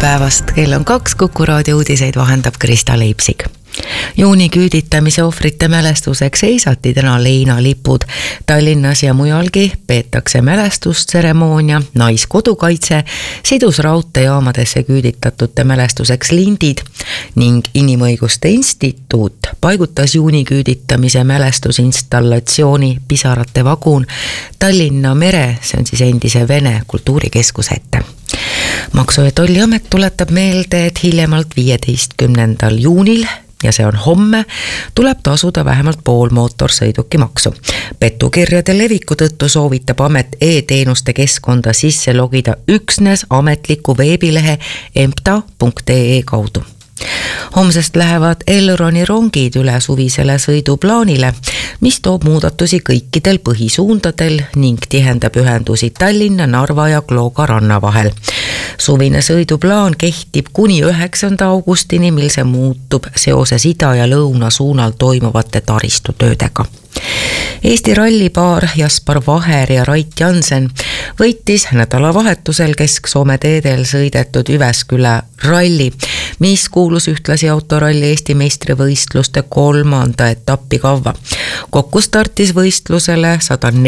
päevast, kell on 2, Kuku raadio uudiseid vahendab Krista Leipsik. Juuni küüditamise ohvrite mälestuseks seisati täna leinalipud. Tallinnas ja mujalgi peetakse mälestustseremoonia, naiskodukaitse, sidus raudteejaamadesse küüditatute mälestuseks lindid ning Inimõiguste Instituut paigutas juuni küüditamise mälestusinstallatsiooni Pisarate vagun Tallinna mere, see on siis endise Vene kultuurikeskuse ette. Maksu- ja Tolliamet tuletab meelde, et hiljemalt 15. juunil ja see on homme, tuleb tasuda vähemalt pool mootorsõidukimaksu. Petukirjade leviku tõttu soovitab amet e-teenuste keskkonda sisse logida üksnes ametliku veebilehe empta.ee kaudu. Homsest lähevad Elroni rongid üle suvisele sõiduplaanile, mis toob muudatusi kõikidel põhisuundadel ning tihendab ühendusi Tallinna, Narva ja Klooga ranna vahel. Suvine sõiduplaan kehtib kuni 9. augustini, mil see muutub seoses ida ja lõuna suunal toimuvate taristutöödega. Eesti rallipaar Jaspar Vaher ja Rait Jansen võitis nädalavahetusel Kesk-Soome teedel sõidetud Üvesküla ralli, mis kuulus ühtlasi autoralli Eesti meistrivõistluste 3. etappi kavva. Kokku startis võistlusele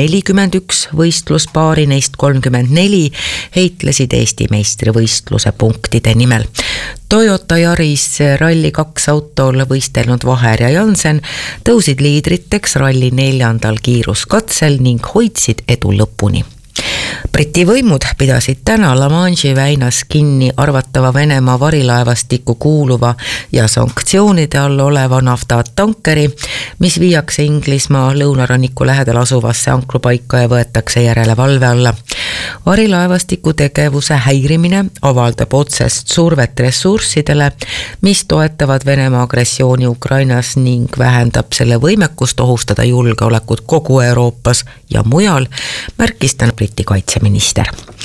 141 võistluspaari, neist 34 heitlesid Eesti meistrivõistluse punktide nimel. Toyota Yaris Rally 2 autol võistelnud Vaher ja Jansen tõusid liidriteks ralli 4. kiiruskatsel ning hoidsid edu lõpuni. Briti võimud pidasid täna La Manche'i väinas kinni arvatava Venemaa varilaevastikku kuuluva ja sanktsioonide all oleva naftatankeri, mis viiakse Inglismaa lõunaranniku lähedal asuvasse ankrupaika ja võetakse järelevalve alla. Varilaevastiku tegevuse häirimine avaldab otsest survet ressurssidele, mis toetavad Venemaa agressiooni Ukrainas ning vähendab selle võimekust ohustada julgeolekut kogu Euroopas ja mujal, märkis täna Briti kaitseminister.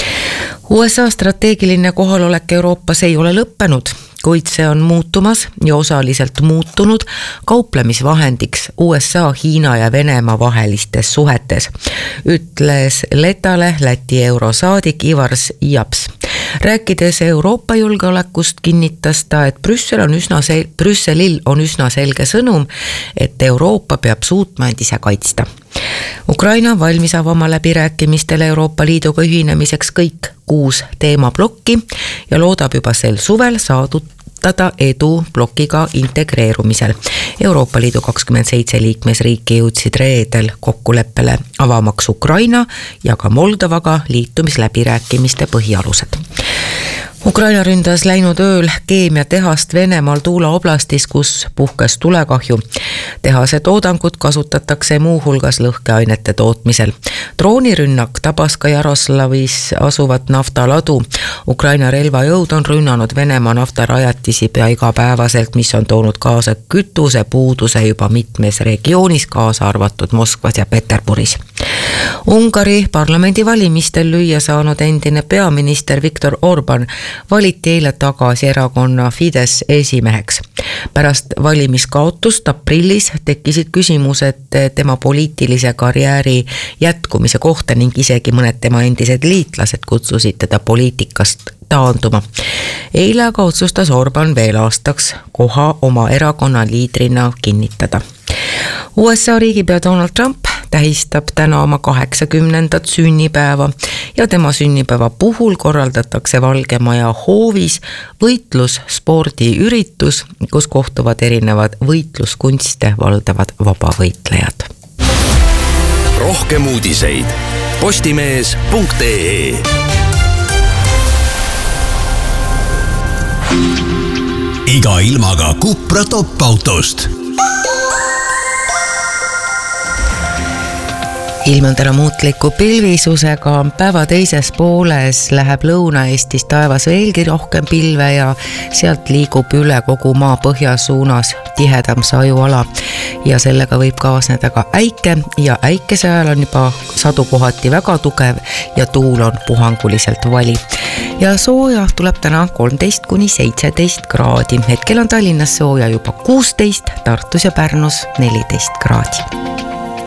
USA strateegiline kohalolek Euroopas ei ole lõppenud, kuid see on muutumas ja osaliselt muutunud kauplemisvahendiks USA, Hiina ja Venemaa vahelistes suhetes, ütles Letale Läti eurosaadik Ivars Japs. Rääkides Euroopa julgeolekust kinnitas ta, et Brüsselil on üsna selge sõnum, et Euroopa peab suutma end ise kaitsta. Ukraina on valmis avama läbirääkimistele Euroopa Liiduga ühinemiseks kõik 6 teemablokki ja loodab juba sel suvel saavutada edu blokiga integreerumisel. Euroopa Liidu 27 liikmesriiki jõudsid reedel kokkuleppele avamaks Ukraina ja ka Moldovaga liitumisläbirääkimiste põhialused. Ukraina ründas läinud ööl keemiatehast Venemaal Tuula oblastis, kus puhkes tulekahju. Tehase toodangut kasutatakse muuhulgas lõhkeainete tootmisel. Droonirünnak tabas ka Jaroslavis asuvat naftaladu. Ukraina relvajõud on rünnanud Venemaa naftarajatisi pea igapäevaselt, mis on toonud kaasa kütuse puuduse juba mitmes regioonis, kaasa arvatud Moskvas ja Peterburis. Ungari parlamendivalimistel lüüa saanud endine peaminister Viktor Orban valiti eile tagasi erakonna Fidesz esimeheks. Pärast valimiskaotust aprillis tekkisid küsimused tema poliitilise karjääri jätkumise kohta ning isegi mõned tema endised liitlased kutsusid teda poliitikast taanduma. Eile aga otsustas Orban veel aastaks koha oma erakonna liidrina kinnitada. USA riigipea Donald Trump tähistab täna oma 80. sünnipäeva ja tema sünnipäeva puhul korraldatakse Valge Maja hoovis võitlusspordiüritus, kus kohtuvad erinevad võitluskunste valdavad vabavõitlejad. Rohkem uudiseid postimees.ee. Iga ilmaga Cupra top-autost. Ilm on täna muutliku pilvisusega, päeva teises pooles läheb Lõuna-Eestis taevas veelgi rohkem pilve ja sealt liigub üle kogu maa põhjasuunas tihedam sajuala ja sellega võib kaasneda ka äike ja äikese ajal on juba sadu kohati väga tugev ja tuul on puhanguliselt vali. Ja sooja tuleb täna 13–17 kraadi. Hetkel on Tallinnas sooja juba 16, Tartus ja Pärnus 14 kraadi.